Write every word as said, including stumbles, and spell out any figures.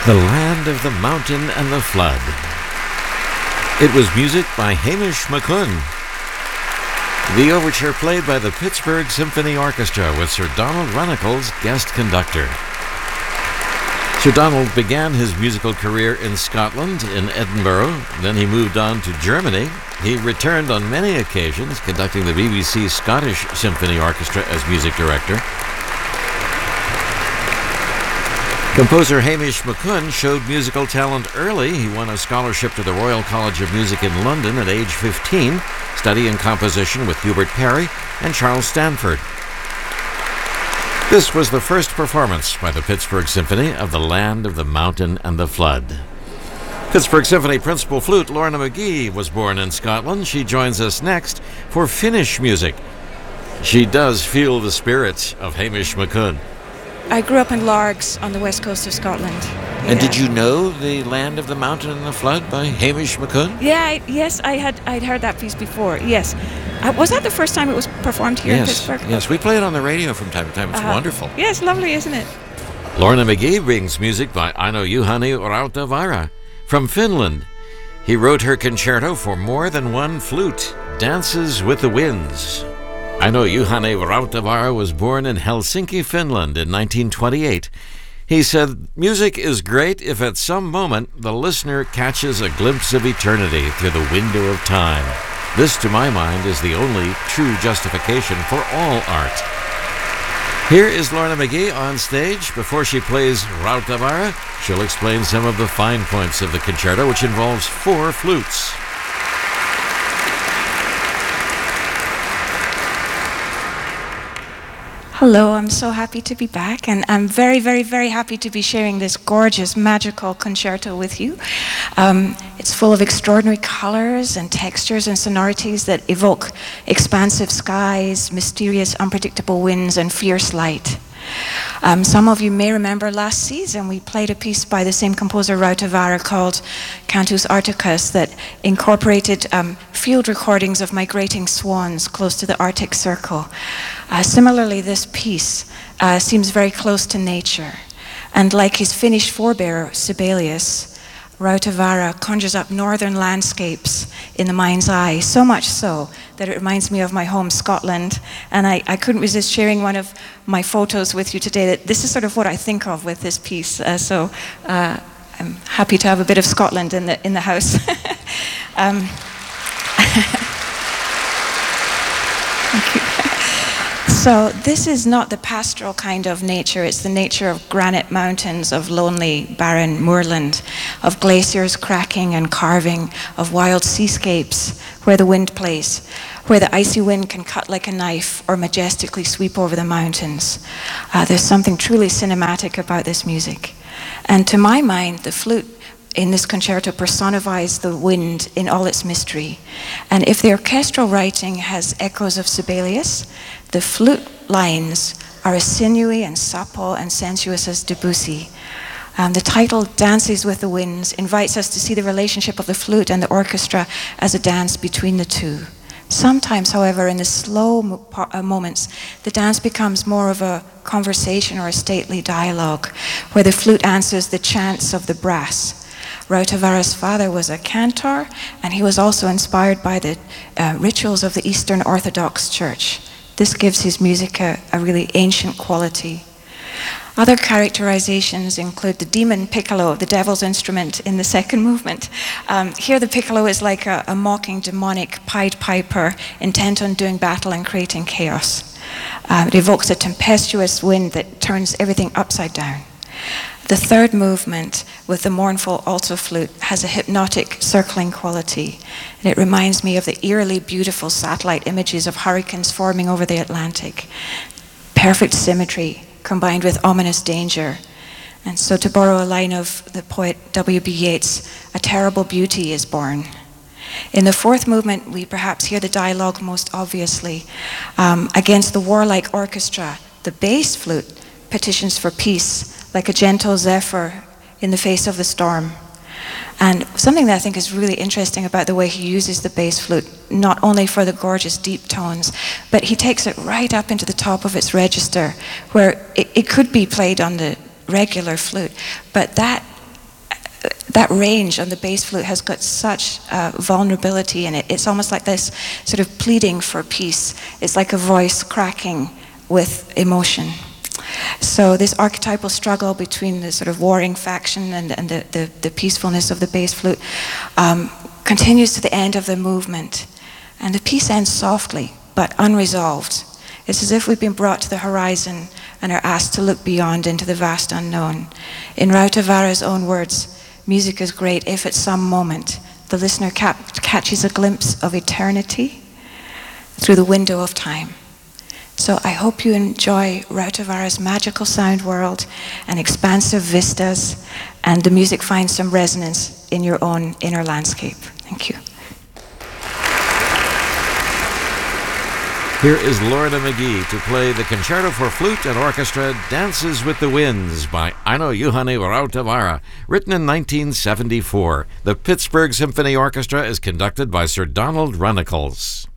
The Land of the Mountain and the Flood. It was music by Hamish McCune. The overture played by the Pittsburgh Symphony Orchestra with Sir Donald Runnicles guest conductor. Sir Donald began his musical career in Scotland, in Edinburgh. Then he moved on to Germany. He returned on many occasions, conducting the B B C Scottish Symphony Orchestra as music director. Composer Hamish McCune showed musical talent early. He won a scholarship to the Royal College of Music in London at age fifteen, studying composition with Hubert Parry and Charles Stanford. This was the first performance by the Pittsburgh Symphony of The Land of the Mountain and the Flood. Pittsburgh Symphony principal flute Lorna McGee was born in Scotland. She joins us next for Finnish music. She does feel the spirit of Hamish McCune. I grew up in Largs on the west coast of Scotland. And yeah. Did you know The Land of the Mountain and the Flood by Hamish McCune? Yeah, I, yes, I had I'd heard that piece before, yes. Uh, was that the first time it was performed here yes, in Pittsburgh? Yes, we play it on the radio from time to time. It's uh, wonderful. Yes, lovely, isn't it? Lorna McGee brings music by Aino Juhani Rautavaara from Finland. He wrote her concerto for more than one flute, Dances with the Winds. Aino Juhani Rautavaara was born in Helsinki, Finland in nineteen twenty-eight. He said, "Music is great if at some moment the listener catches a glimpse of eternity through the window of time. This, to my mind, is the only true justification for all art." Here is Lorna McGee on stage. Before she plays Rautavaara, she'll explain some of the fine points of the concerto, which involves four flutes. Hello, I'm so happy to be back, and I'm very, very, very happy to be sharing this gorgeous, magical concerto with you. Um, it's full of extraordinary colors and textures and sonorities that evoke expansive skies, mysterious, unpredictable winds, and fierce light. Um, some of you may remember last season we played a piece by the same composer Rautavaara called Cantus Arcticus that incorporated um, field recordings of migrating swans close to the Arctic Circle. Uh, similarly, this piece uh, seems very close to nature, and like his Finnish forebear Sibelius, Rautavaara conjures up northern landscapes in the mind's eye, so much so that it reminds me of my home Scotland, and I, I couldn't resist sharing one of my photos with you today. That this is sort of what I think of with this piece, uh, so uh, I'm happy to have a bit of Scotland in the, in the house. um, Thank you. So this is not the pastoral kind of nature, it's the nature of granite mountains, of lonely, barren moorland, of glaciers cracking and carving, of wild seascapes where the wind plays, where the icy wind can cut like a knife or majestically sweep over the mountains. Uh, there's something truly cinematic about this music. And to my mind, the flute in this concerto personifies the wind in all its mystery. And if the orchestral writing has echoes of Sibelius, the flute lines are as sinewy and supple and sensuous as Debussy. Um, the title, Dances with the Winds, invites us to see the relationship of the flute and the orchestra as a dance between the two. Sometimes, however, in the slow mo uh, moments, the dance becomes more of a conversation or a stately dialogue, where the flute answers the chants of the brass. Rautavaara's father was a cantor, and he was also inspired by the uh, rituals of the Eastern Orthodox Church. This gives his music a, a really ancient quality. Other characterizations include the demon piccolo, the devil's instrument in the second movement. Um, here the piccolo is like a, a mocking demonic Pied Piper intent on doing battle and creating chaos. Uh, it evokes a tempestuous wind that turns everything upside down. The third movement, with the mournful alto flute, has a hypnotic circling quality, and it reminds me of the eerily beautiful satellite images of hurricanes forming over the Atlantic. Perfect symmetry combined with ominous danger. And so, to borrow a line of the poet W B Yeats, a terrible beauty is born. In the fourth movement, we perhaps hear the dialogue most obviously. Um, against the warlike orchestra, the bass flute petitions for peace, like a gentle zephyr in the face of the storm. And something that I think is really interesting about the way he uses the bass flute, not only for the gorgeous deep tones, but he takes it right up into the top of its register, where it, it could be played on the regular flute, but that that range on the bass flute has got such uh, vulnerability in it. It's almost like this sort of pleading for peace. It's like a voice cracking with emotion. So this archetypal struggle between the sort of warring faction and, and the, the, the peacefulness of the bass flute um, continues to the end of the movement. And the piece ends softly, but unresolved. It's as if we've been brought to the horizon and are asked to look beyond into the vast unknown. In Rautavaara's own words, music is great if at some moment the listener cap- catches a glimpse of eternity through the window of time. So I hope you enjoy Rautavaara's magical sound world and expansive vistas, and the music finds some resonance in your own inner landscape. Thank you. Here is Lorna McGee to play the Concerto for Flute and Orchestra, Dances with the Winds by Aino Juhani Rautavaara, written in nineteen seventy-four. The Pittsburgh Symphony Orchestra is conducted by Sir Donald Runnicles.